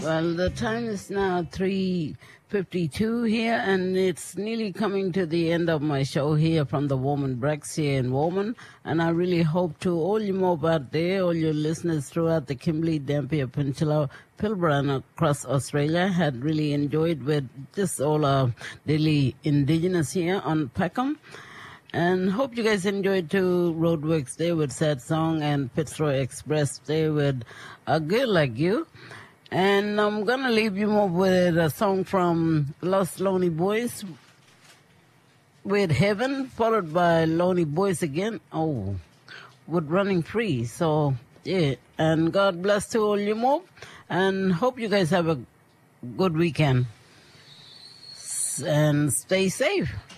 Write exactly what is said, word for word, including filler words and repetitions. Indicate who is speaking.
Speaker 1: Well, the time is now three fifty-two here, and it's nearly coming to the end of my show here from the Woman Breaks here in Woman. And I really hope to all you mob out there, all your listeners throughout the Kimberley, Dampier Peninsula, Pilbara, and across Australia had really enjoyed with just all our daily indigenous here on Peckham. And hope you guys enjoyed too. Roadworks Day with Sad Song and Fitzroy Express Day with A Girl Like You. And I'm going to leave you more with a song from Lost Lonely Boys with Heaven, followed by Lonely Boys again. Oh, with Running Free. So, yeah. And God bless to all you more. And hope you guys have a good weekend. And stay safe.